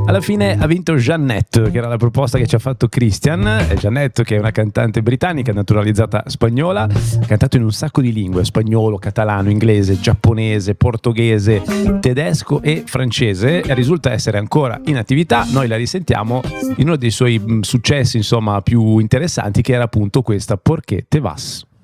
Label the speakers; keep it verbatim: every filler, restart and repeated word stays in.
Speaker 1: Alla fine ha vinto Jeannette, che era la proposta che ci ha fatto Christian. Jeannette, che è una cantante britannica naturalizzata spagnola, ha cantato in un sacco di lingue: spagnolo, catalano, inglese, giapponese, portoghese, tedesco e francese. Risulta essere ancora in attività. Noi la risentiamo in uno dei suoi successi, insomma, più interessanti, che era appunto questa Por qué te vas.